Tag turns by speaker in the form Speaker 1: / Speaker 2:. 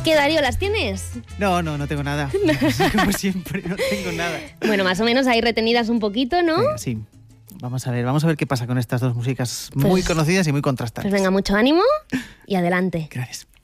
Speaker 1: ¿Qué, Darío, las tienes?
Speaker 2: No tengo nada. Como siempre, no tengo nada.
Speaker 1: Bueno, más o menos ahí retenidas un poquito, ¿no?
Speaker 2: Venga, sí. Vamos a ver qué pasa con estas dos músicas muy conocidas y muy contrastantes.
Speaker 1: Pues venga, mucho ánimo y adelante.
Speaker 2: Gracias.